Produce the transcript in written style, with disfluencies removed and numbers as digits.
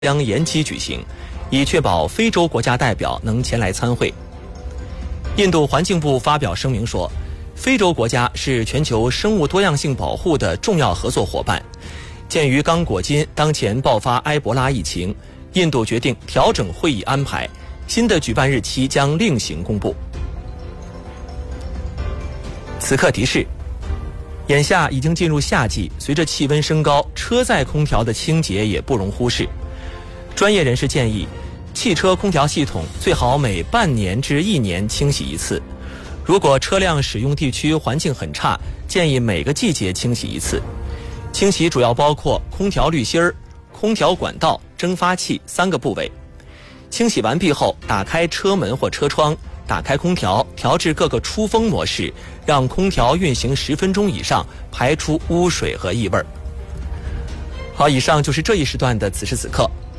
将延期举行，以确保非洲国家代表能前来参会。印度环境部发表声明说，非洲国家是全球生物多样性保护的重要合作伙伴。鉴于刚果金当前爆发埃博拉疫情，印度决定调整会议安排，新的举办日期将另行公布。此刻提示：眼下已经进入夏季，随着气温升高，车载空调的清洁也不容忽视。专业人士建议，汽车空调系统最好每半年至1年清洗一次。如果车辆使用地区环境很差，建议每个季节清洗一次。清洗主要包括空调滤芯儿、空调管道、蒸发器3个部位。清洗完毕后，打开车门或车窗，打开空调，调至各个出风模式，让空调运行10分钟以上，排出污水和异味。好，以上就是这一时段的此时此刻。